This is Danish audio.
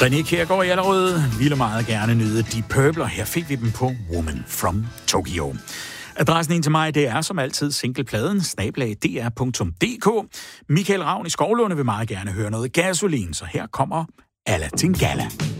René Kjærgaard i Allerød ville meget gerne nyde Deep Purple, og her fik vi dem på Woman from Tokyo. Adressen ind til mig, det er som altid singlepladen @dr.dk. Michael Ravn i Skovlunde vil meget gerne høre noget Gasolin, så her kommer Alla Tingala.